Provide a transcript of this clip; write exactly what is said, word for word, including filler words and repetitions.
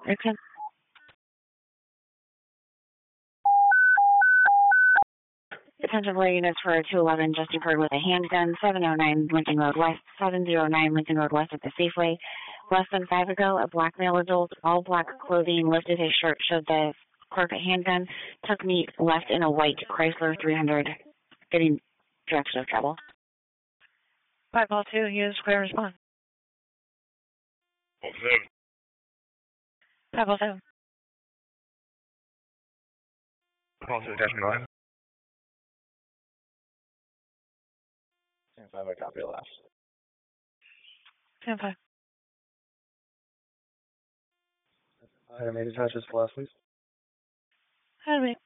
Okay. Attention all units for two eleven Justin Ford with a handgun, seven oh nine Lincoln Road West, seven oh nine Lincoln Road West at the Safeway. Less than five ago, a black male adult, all black clothing, lifted his shirt, showed the clerk a handgun, took me left in a white Chrysler three hundred, getting direction of travel. five oh two, use square response. Oh, seven. five oh seven. Call to attention nine. ten five, I copy last. ten five. I made attaches for last, please. How do we?